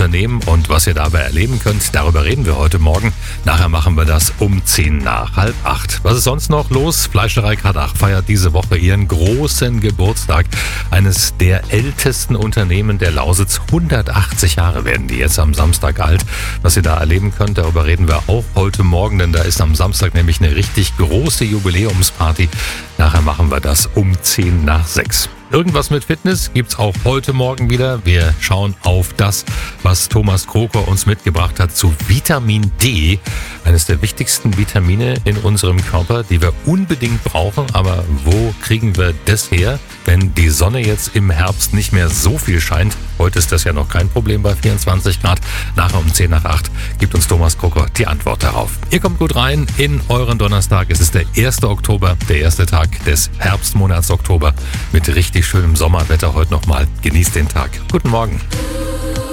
unternehmen und was ihr dabei erleben könnt, darüber reden wir heute Morgen. Nachher machen wir das um 7:50. Was ist sonst noch los? Fleischerei Kardach feiert diese Woche ihren großen Geburtstag. Eines der ältesten Unternehmen der Lausitz. 180 Jahre werden die jetzt am Samstag alt. Was ihr da erleben könnt, darüber reden wir auch heute Morgen, denn da ist am Samstag nämlich eine richtig große Jubiläumsparty. Nachher machen wir das um 6:10. Irgendwas mit Fitness gibt's auch heute Morgen wieder. Wir schauen auf das, was Thomas Kroker uns mitgebracht hat zu Vitamin D. Eines der wichtigsten Vitamine in unserem Körper, die wir unbedingt brauchen. Aber wo kriegen wir das her, wenn die Sonne jetzt im Herbst nicht mehr so viel scheint? Heute ist das ja noch kein Problem bei 24 Grad. Nachher um 7:10 gibt uns Thomas Kroker die Antwort darauf. Ihr kommt gut rein in euren Donnerstag. Es ist der 1. Oktober, der erste Tag des Herbstmonats Oktober mit richtig schönem Sommerwetter heute nochmal. Genießt den Tag. Guten Morgen.